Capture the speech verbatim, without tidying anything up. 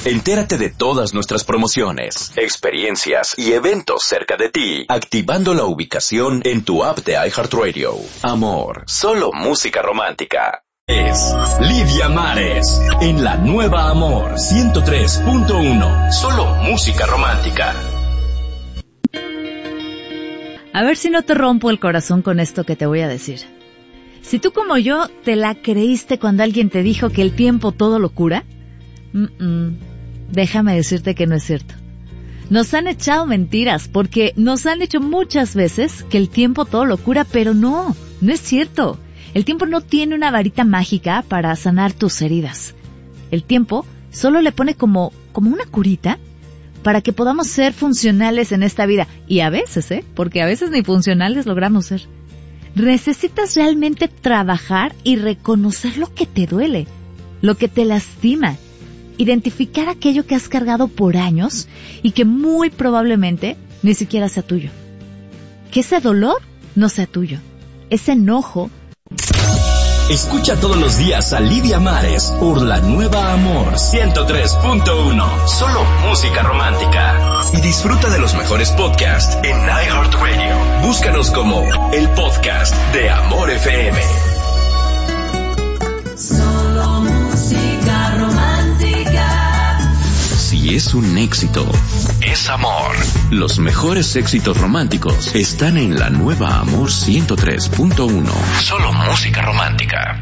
Entérate de todas nuestras promociones, experiencias y eventos cerca de ti, activando la ubicación en tu app de iHeartRadio. Amor, solo música romántica. Es Lidia Mares en la nueva Amor ciento tres punto uno. Solo música romántica. A ver si no te rompo el corazón con esto que te voy a decir. Si tú como yo te la creíste cuando alguien te dijo que el tiempo todo lo cura, mm-mm, déjame decirte que no es cierto. Nos han echado mentiras porque nos han hecho muchas veces que el tiempo todo lo cura, pero no, no es cierto. El tiempo no tiene una varita mágica para sanar tus heridas. El tiempo solo le pone como, como una curita para que podamos ser funcionales en esta vida. Y a veces, ¿eh? Porque a veces ni funcionales logramos ser. Necesitas realmente trabajar y reconocer lo que te duele, lo que te lastima. Identificar aquello que has cargado por años y que muy probablemente ni siquiera sea tuyo. Que ese dolor no sea tuyo. Ese enojo. Escucha todos los días a Lidia Mares por la nueva Amor ciento tres punto uno. Solo música romántica. Y disfruta de los mejores podcasts en iHeartRadio. Búscanos como el podcast de Amor F M. Solo música romántica. Si es un éxito, es amor. Los mejores éxitos románticos están en la nueva Amor ciento tres punto uno. Solo música romántica.